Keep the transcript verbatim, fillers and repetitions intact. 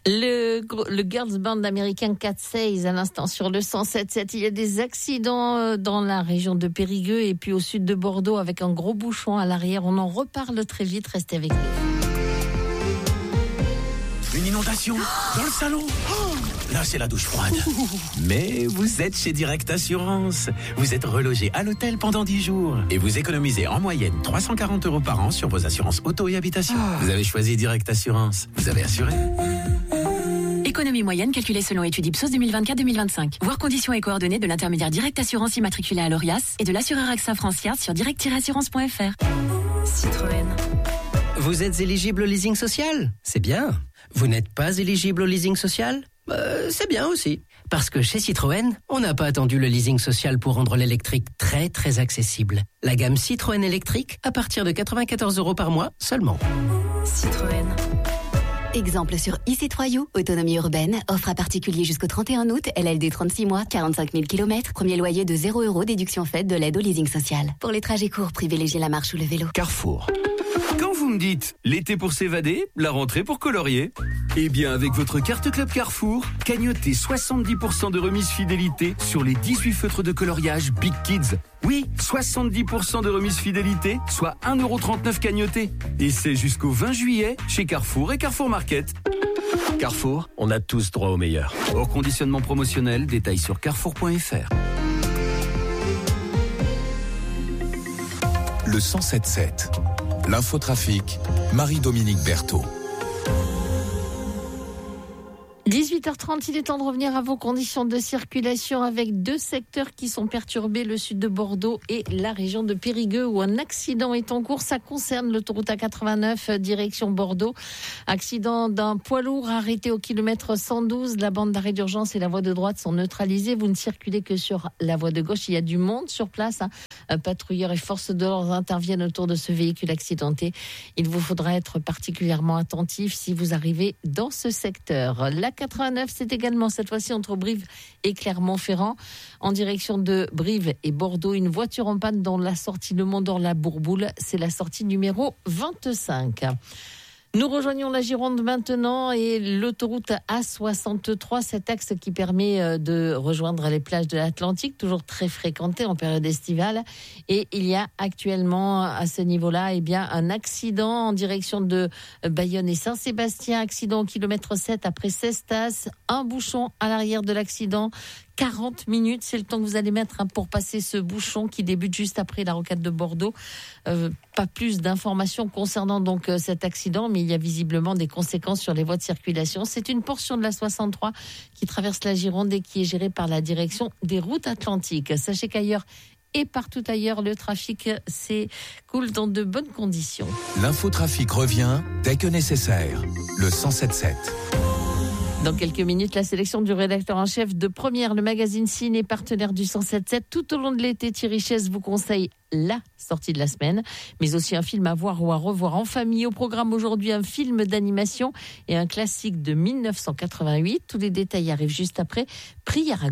Le, le girls band américain Cat Says à l'instant sur le cent sept sept. Il y a des accidents dans la région de Périgueux et puis au sud de Bordeaux avec un gros bouchon à l'arrière. On en reparle très vite. Restez avec nous. Une inondation dans le salon. Oh, là, c'est la douche froide. Mais vous êtes chez Direct Assurance. Vous êtes relogé à l'hôtel pendant dix jours. Et vous économisez en moyenne trois cent quarante euros par an sur vos assurances auto et habitation. Oh. Vous avez choisi Direct Assurance. Vous avez assuré. Économie moyenne calculée selon étude Ipsos deux mille vingt-quatre deux mille vingt-cinq. Voir conditions et coordonnées de l'intermédiaire Direct Assurance immatriculé à l'Orias et de l'assureur AXA Francia sur direct tiret assurance point f r. Citroën. Vous êtes éligible au leasing social ? C'est bien. Vous n'êtes pas éligible au leasing social ? euh, C'est bien aussi. Parce que chez Citroën, on n'a pas attendu le leasing social pour rendre l'électrique très très accessible. La gamme Citroën électrique à partir de quatre-vingt-quatorze euros par mois seulement. Citroën. Exemple sur i C trois U, autonomie urbaine, offre à particulier jusqu'au trente et un août, L L D trente-six mois, quarante-cinq mille kilomètres, premier loyer de zéro euros, déduction faite de l'aide au leasing social. Pour les trajets courts, privilégiez la marche ou le vélo. Carrefour. Quand vous me dites l'été pour s'évader, la rentrée pour colorier, eh bien avec votre carte Club Carrefour, cagnotez soixante-dix pour cent de remise fidélité sur les dix-huit feutres de coloriage Big Kids. Oui, soixante-dix pour cent de remise fidélité, soit un euro trente-neuf cagnoté. Et c'est jusqu'au vingt juillet chez Carrefour et Carrefour Market. Carrefour, on a tous droit au meilleur. Hors conditionnement promotionnel, détail sur carrefour point f r. Le cent sept sept. L'infotrafic, Marie-Dominique Berthaud. dix-huit heures trente, il est temps de revenir à vos conditions de circulation avec deux secteurs qui sont perturbés, le sud de Bordeaux et la région de Périgueux où un accident est en cours. Ça concerne l'autoroute A quatre-vingt-neuf direction Bordeaux. Accident d'un poids lourd arrêté au kilomètre cent douze. La bande d'arrêt d'urgence et la voie de droite sont neutralisées. Vous ne circulez que sur la voie de gauche. Il y a du monde sur place. Hein. Patrouilleurs et forces de l'ordre interviennent autour de ce véhicule accidenté. Il vous faudra être particulièrement attentif si vous arrivez dans ce secteur. La quatre-vingt-neuf, c'est également cette fois-ci entre Brive et Clermont-Ferrand. En direction de Brive et Bordeaux, une voiture en panne dans la sortie Le Mont-d'Or-la-Bourboule. C'est la sortie numéro vingt-cinq. Nous rejoignons la Gironde maintenant et l'autoroute A soixante-trois, cet axe qui permet de rejoindre les plages de l'Atlantique, toujours très fréquentées en période estivale. Et il y a actuellement à ce niveau-là eh bien, un accident en direction de Bayonne et Saint-Sébastien, accident au kilomètre sept après Cestas, un bouchon à l'arrière de l'accident. quarante minutes, c'est le temps que vous allez mettre hein, pour passer ce bouchon qui débute juste après la rocade de Bordeaux. Euh, pas plus d'informations concernant donc euh, cet accident, mais il y a visiblement des conséquences sur les voies de circulation. C'est une portion de la soixante-trois qui traverse la Gironde et qui est gérée par la direction des routes atlantiques. Sachez qu'ailleurs et partout ailleurs, le trafic s'écoule dans de bonnes conditions. L'infotrafic revient dès que nécessaire. Le cent sept sept. Dans quelques minutes, la sélection du rédacteur en chef de Première, le magazine Ciné, partenaire du cent sept sept. Tout au long de l'été, Thierry Chaise vous conseille la sortie de la semaine, mais aussi un film à voir ou à revoir en famille. Au programme aujourd'hui, un film d'animation et un classique de mille neuf cent quatre-vingt-huit. Tous les détails arrivent juste après. Prière à